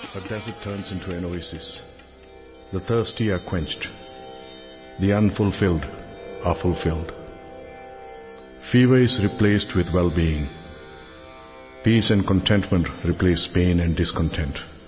A desert turns into an oasis. The thirsty are quenched. The unfulfilled are fulfilled. Fever is replaced with well-being. Peace and contentment replace pain and discontent.